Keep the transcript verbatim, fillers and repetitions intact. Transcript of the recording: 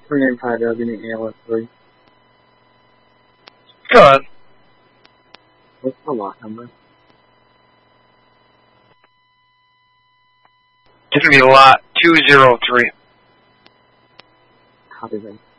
Rename five opening A L S three. Go ahead. What's the lot number? It's going to be lot two zero three. Copy that.